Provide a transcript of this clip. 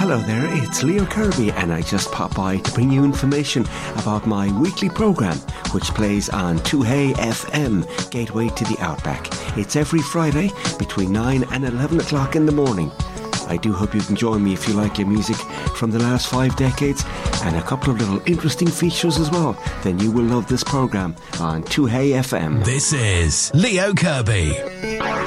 Hello there, it's Leo Kirby and I just pop by to bring you information about my weekly programme which plays on 2Hey FM, Gateway to the Outback. It's every Friday between 9 and 11 o'clock in the morning. I do hope you can join me if you like your music from the last 5 decades and a couple of little interesting features as well. Then you will love this programme on 2Hey FM. This is Leo Kirby.